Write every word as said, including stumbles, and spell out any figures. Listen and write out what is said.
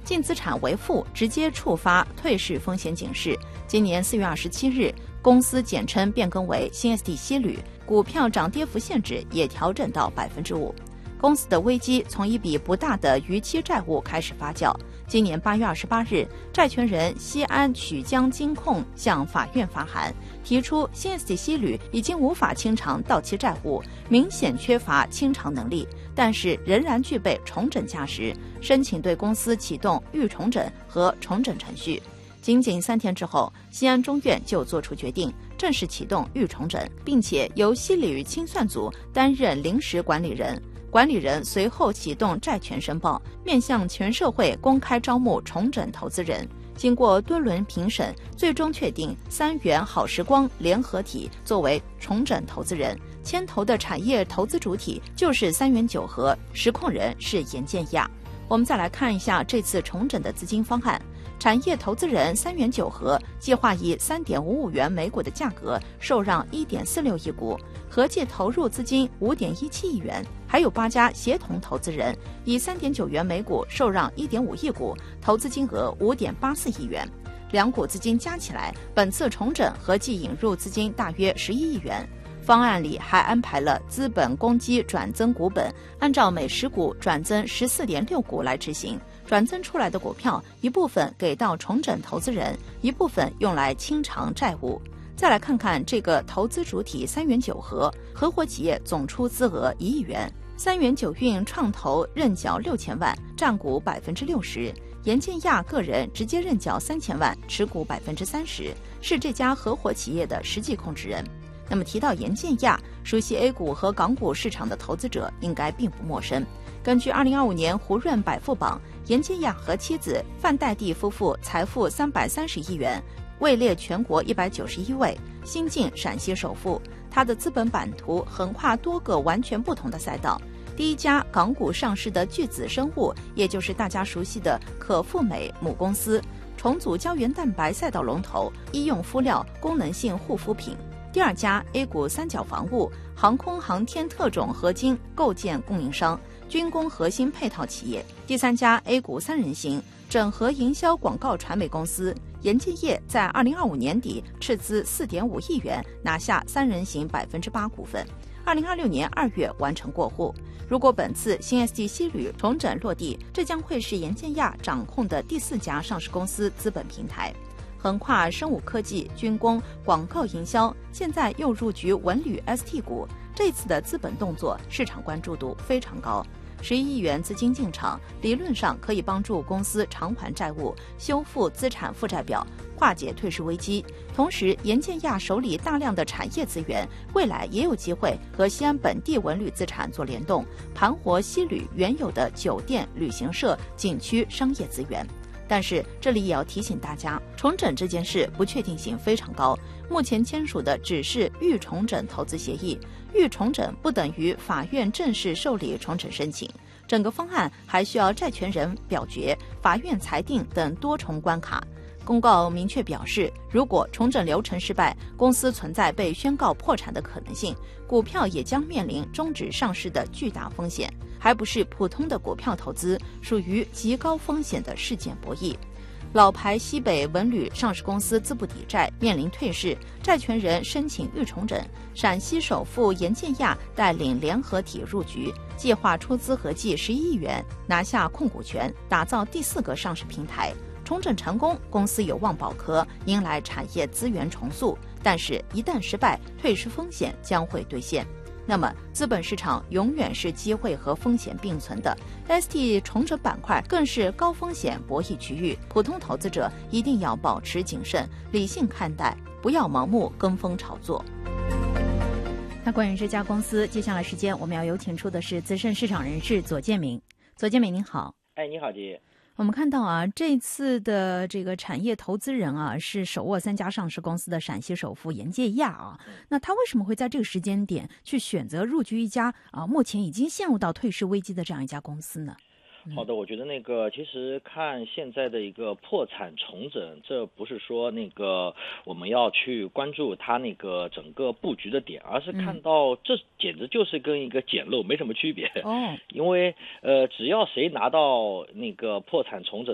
净资产为负，直接触发退市风险警示。今年四月二十七日，公司简称变更为新 S T 西铝，股票涨跌幅限制也调整到百分之五。公司的危机从一笔不大的逾期债务开始发酵。今年八月二十八日，债权人西安曲江金控向法院发函，提出新 S T 西铝已经无法清偿到期债务，明显缺乏清偿能力，但是仍然具备重整价值，申请对公司启动预重整和重整程序。仅仅三天之后，西安中院就作出决定，正式启动预重整，并且由西铝清算组担任临时管理人。管理人随后启动债权申报，面向全社会公开招募重整投资人。经过多轮评审，最终确定三元好时光联合体作为重整投资人，牵头的产业投资主体就是三元九和，实控人是严建亚。我们再来看一下这次重整的资金方案。产业投资人三元九和计划以 三点五五元每股的价格受让 一点四六亿股，合计投入资金 五点一七亿元，还有八家协同投资人以 三点九元每股受让 一点五亿股，投资金额 五点八四亿元。两股资金加起来，本次重整合计引入资金大约十一亿元。方案里还安排了资本公积转增股本，按照每十股转增 十四点六股来执行。转增出来的股票，一部分给到重整投资人，一部分用来清偿债务。再来看看这个投资主体三元九和，合伙企业总出资额一亿元，三元九运创投认缴六千万，占股百分之六十。严建亚个人直接认缴三千万，持股百分之三十，是这家合伙企业的实际控制人。那么提到严建亚，熟悉 A 股和港股市场的投资者应该并不陌生。根据二零二五年胡润百富榜，严建亚和妻子范代蒂夫妇财富三百三十亿元，位列全国一百九十一位，新晋陕西首富。他的资本版图横跨多个完全不同的赛道。第一家港股上市的巨子生物，也就是大家熟悉的可复美母公司，重组胶原蛋白赛道龙头，医用敷料、功能性护肤品。第二家 A 股三角防务、航空航天特种合金构件供应商、军工核心配套企业。第三家 A 股三人行整合营销广告传媒公司。严建业在二零二五年底斥资 四点五亿元拿下三人行百分之八股份，二零二六年二月完成过户。如果本次新 S T 西铝重整落地，这将会是严建亚掌控的第四家上市公司资本平台。横跨生物科技、军工、广告营销，现在又入局文旅 S T 股，这次的资本动作市场关注度非常高。十一亿元资金进场，理论上可以帮助公司偿还债务、修复资产负债表、化解退市危机。同时，严建亚手里大量的产业资源，未来也有机会和西安本地文旅资产做联动，盘活西旅原有的酒店、旅行社、景区商业资源。但是这里也要提醒大家，重整这件事不确定性非常高，目前签署的只是预重整投资协议，预重整不等于法院正式受理重整申请，整个方案还需要债权人表决、法院裁定等多重关卡。公告明确表示，如果重整流程失败，公司存在被宣告破产的可能性，股票也将面临终止上市的巨大风险，还不是普通的股票投资，属于极高风险的事件博弈。老牌西北文旅上市公司资不抵债，面临退市，债权人申请预重整。陕西首富严建亚带领联合体入局，计划出资合计十一亿元，拿下控股权，打造第四个上市平台。重整成功，公司有望保壳，迎来产业资源重塑。但是，一旦失败，退市风险将会兑现。那么，资本市场永远是机会和风险并存的 ，S T 重整板块更是高风险博弈区域。普通投资者一定要保持谨慎，理性看待，不要盲目跟风炒作。那关于这家公司，接下来时间我们要有请出的是资深市场人士左建明。左建明您好。 哎，你好，姐。 我们看到啊，这次的这个产业投资人啊，是手握三家上市公司的陕西首富严建亚啊。那他为什么会在这个时间点去选择入局一家啊，目前已经陷入到退市危机的这样一家公司呢？ 好的，我觉得那个其实看现在的一个破产重整，这不是说那个我们要去关注它那个整个布局的点，而是看到这简直就是跟一个捡漏没什么区别。哦，因为呃，只要谁拿到那个破产重整